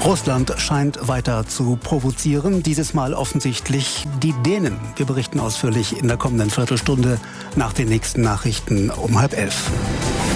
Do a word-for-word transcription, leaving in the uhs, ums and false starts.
Russland scheint weiter zu provozieren, dieses Mal offensichtlich die Dänen. Wir berichten ausführlich in der kommenden Viertelstunde nach den nächsten Nachrichten um halb elf.